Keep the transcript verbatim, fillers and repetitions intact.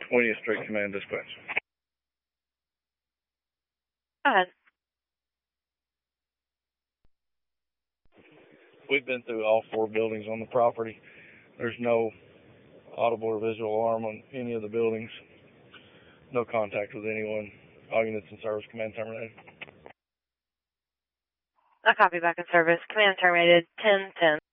Winnie Street Command Dispatch. Go ahead. We've been through all four buildings on the property. There's no audible or visual alarm on any of the buildings. No contact with anyone. All units in service. Command terminated. A copy back in service. Command terminated. ten ten.